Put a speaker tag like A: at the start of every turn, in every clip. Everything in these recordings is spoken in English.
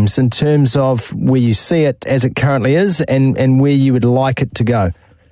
A: Games in terms of where you see it as it currently is and where you would like it to go?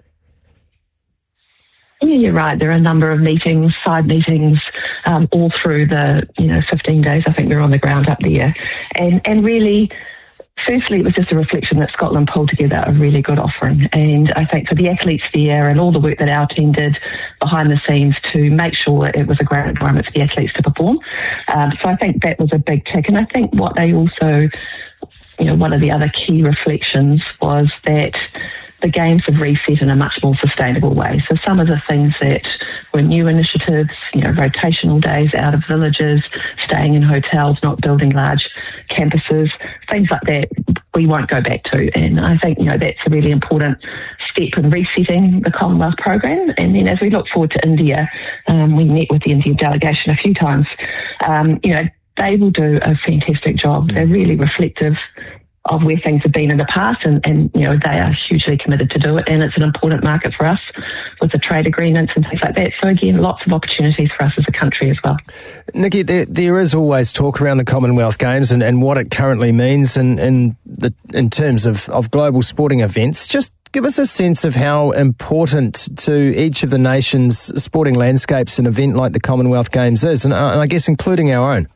B: Yeah, you're right. There are a number of meetings, side meetings, all through the 15 days I think we were on the ground up there. And really, firstly, it was just a reflection that Scotland pulled together a really good offering. And I think for the athletes there and all the work that our team did behind the scenes to make sure it was a great environment for the athletes to perform. So I think that was a big tick. And I think what they also, one of the other key reflections was that the games have reset in a much more sustainable way. So some of the things that were new initiatives, rotational days out of villages, staying in hotels, not building large campuses, things like that, we won't go back to. And I think, that's a really important step in resetting the Commonwealth program. And then as we look forward to India, we met with the Indian delegation a few times, they will do a fantastic job. They're really reflective of where things have been in the past, and they are hugely committed to do it, and it's an important market for us with the trade agreements and things like that. So again, lots of opportunities for us as a country as well.
A: Nikki, there is always talk around the Commonwealth Games and what it currently means in terms of global sporting events. Just give us a sense of how important to each of the nation's sporting landscapes an event like the Commonwealth Games is, and I guess including our own.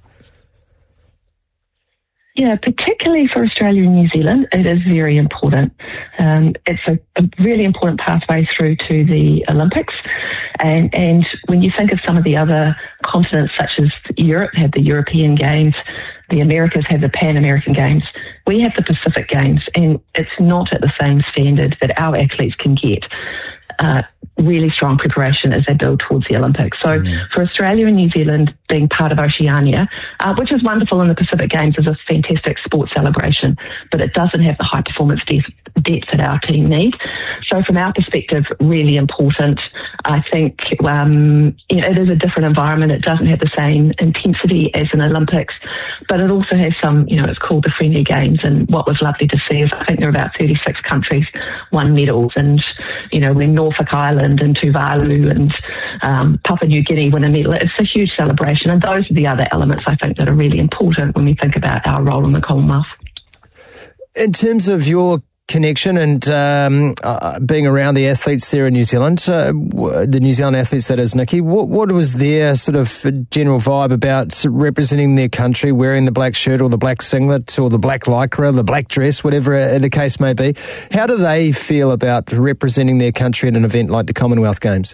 B: Yeah, particularly for Australia and New Zealand, it is very important. It's a really important pathway through to the Olympics. And when you think of some of the other continents, such as Europe have the European Games, the Americas have the Pan American Games, we have the Pacific Games, and it's not at the same standard that our athletes can get. Really strong preparation as they build towards the Olympics. So for Australia and New Zealand being part of Oceania, which is wonderful, in the Pacific Games is a fantastic sports celebration, but it doesn't have the high performance depth that our team need. So from our perspective, really important. I think it is a different environment. It doesn't have the same intensity as an Olympics, but it also has some, it's called the Friendly Games. And what was lovely to see is I think there are about 36 countries won medals, and when Norfolk Island and Tuvalu and Papua New Guinea win a medal, it's a huge celebration. And those are the other elements I think that are really important when we think about our role in the Commonwealth.
A: In terms of your connection and being around the athletes there in New Zealand, the New Zealand athletes, that is, Nikki, what was their sort of general vibe about representing their country, wearing the black shirt or the black singlet or the black lycra, the black dress, whatever the case may be? How do they feel about representing their country at an event like the Commonwealth Games?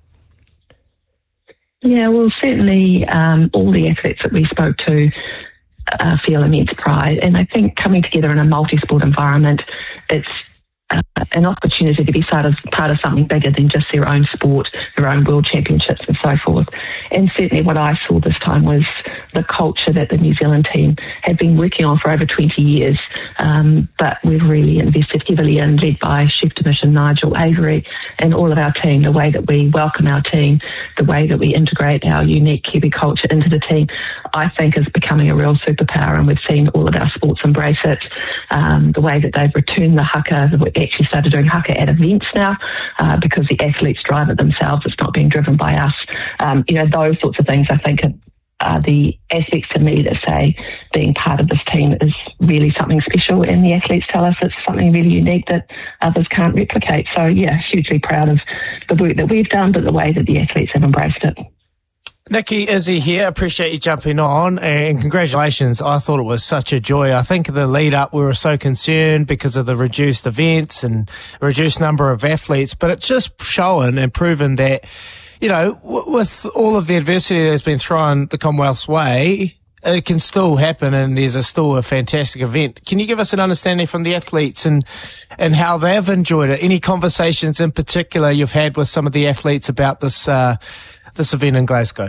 B: Yeah, well, certainly all the athletes that we spoke to feel immense pride. And I think coming together in a multi-sport environment, it's an opportunity to be part of something bigger than just their own sport, their own world championships and so forth. And certainly what I saw this time was the culture that the New Zealand team had been working on for over 20 years, but we've really invested heavily in, led by Chef de Mission Nigel Avery and all of our team, the way that we welcome our team, the way that we integrate our unique Kiwi culture into the team, I think is becoming a real superpower, and we've seen all of our sports embrace it. The way that they've returned the haka, we've actually started doing haka at events now because the athletes drive it themselves, it's not being driven by us. Those sorts of things I think are the aspects to me that say being part of this team is really something special, and the athletes tell us it's something really unique that others can't replicate. So yeah, hugely proud of the work that we've done, but the way that the athletes have embraced it.
C: Nikki, Izzy here. Appreciate you jumping on, and congratulations. I thought it was such a joy. I think the lead up we were so concerned because of the reduced events and reduced number of athletes, but it's just shown and proven that, with all of the adversity that's been thrown the Commonwealth's way, it can still happen, and there's still a fantastic event. Can you give us an understanding from the athletes and how they've enjoyed it? Any conversations in particular you've had with some of the athletes about this event in Glasgow?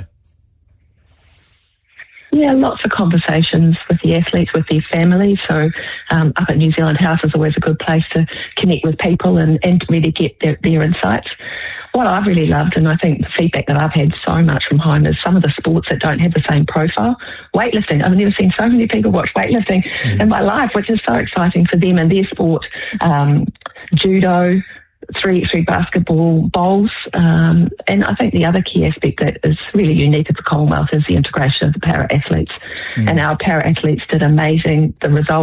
B: Yeah, lots of conversations with the athletes, with their families. So up at New Zealand House is always a good place to connect with people and really get their insights. What I've really loved, and I think the feedback that I've had so much from home, is some of the sports that don't have the same profile. Weightlifting. I've never seen so many people watch weightlifting in my life, which is so exciting for them and their sport. Judo, 3x3 basketball, bowls, and I think the other key aspect that is really unique at the Commonwealth is the integration of the para-athletes. And our para-athletes did amazing. The result